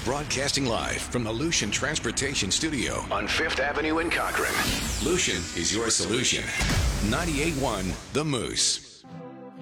Broadcasting live from the Lucian Transportation Studio on 5th Avenue in Cochrane. Lucian is your solution. 98.1 The Moose.